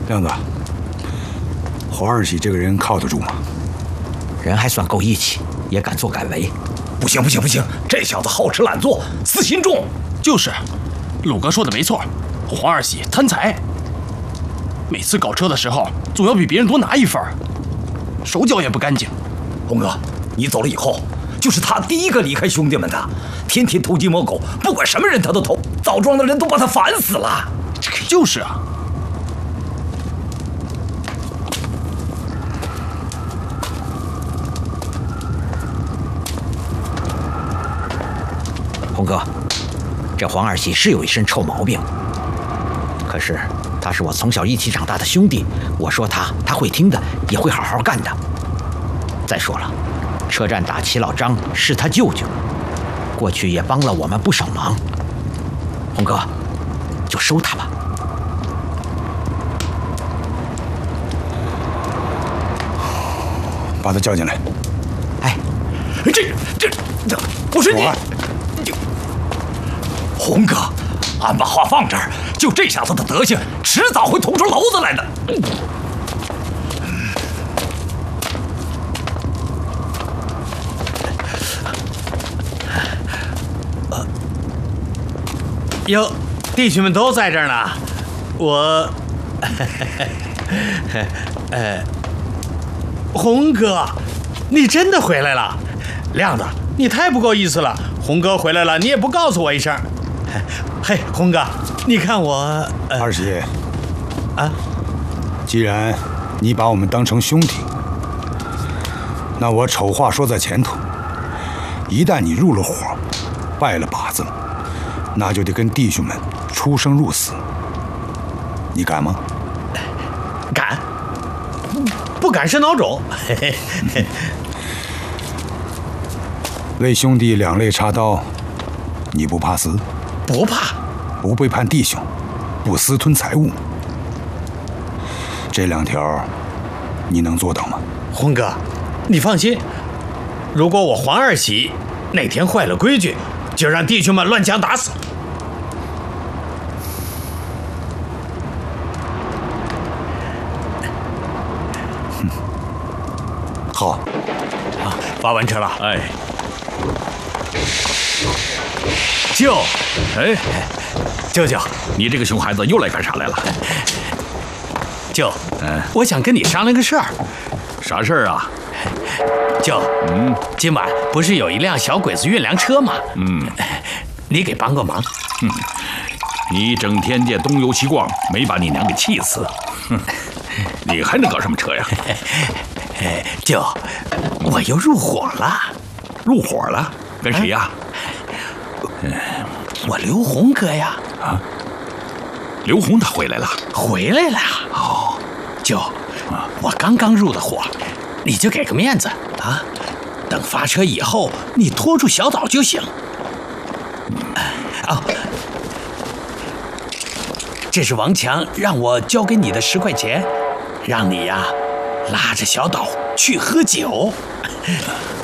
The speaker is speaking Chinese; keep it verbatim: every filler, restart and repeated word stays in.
亮子，黄二喜这个人靠得住吗？ 人还算够义气，也敢作敢为。 不行不行不行，这小子好吃懒做，私心重。 就是，鲁哥说的没错，黄二喜贪财，每次搞车的时候总要比别人多拿一份，手脚也不干净。 红哥，你走了以后，就是他第一个离开兄弟们的，天天偷鸡摸狗，不管什么人他都偷，枣庄的人都把他烦死了。 就是啊。 红哥，这黄二喜是有一身臭毛病，可是他是我从小一起长大的兄弟，我说他，他会听的，也会好好干的。再说了，车站打齐老张是他舅舅，过去也帮了我们不少忙。红哥，就收他吧。 把他叫进来。 哎， 这这这，我说你。红哥，俺把话放这儿，就这小子的德行，迟早会捅出篓子来的。 哟，弟兄们都在这儿呢，我，呃，红哥，你真的回来了？亮子，你太不够意思了，红哥回来了，你也不告诉我一声。嘿，红哥，你看我…… 呃、二喜， 啊， 既然你把我们当成兄弟，那我丑话说在前头，一旦你入了伙，拜了把子，那就得跟弟兄们出生入死。你敢吗？ 敢，不敢是孬种。嘿嘿嘿。 为兄弟两肋插刀，你不怕死？ 不怕。 不背叛弟兄，不私吞财物，这两条你能做到吗？ 红哥，你放心，如果我黄二喜哪天坏了规矩，就让弟兄们乱枪打死。 好， 啊，发完车了。 哎， 舅， 哎， 舅舅， 你这个熊孩子又来干啥来了？ 舅， 嗯， 我想跟你商量个事儿。 啥事儿啊？ 舅， 嗯， 今晚不是有一辆小鬼子运粮车吗？ 嗯， 你给帮个忙。 嗯，你整天这东游西逛，没把你娘给气死。哼，你还能搞什么车呀？ 哎，舅，我又入伙了。 入伙了？跟谁呀？ 嗯，我刘洪哥呀。 啊，刘洪他回来了？ 回来了。哦，舅，我刚刚入的伙，你就给个面子啊！等发车以后，你拖住小岛就行。哦，这是王强让我交给你的十块钱，让你呀拉着小岛去喝酒。